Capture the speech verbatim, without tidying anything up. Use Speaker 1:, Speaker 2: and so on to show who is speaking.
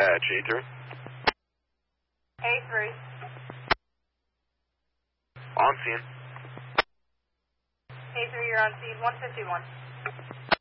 Speaker 1: Patch A three.
Speaker 2: A three.
Speaker 1: On scene.
Speaker 2: A three, you're on scene one fifty-one.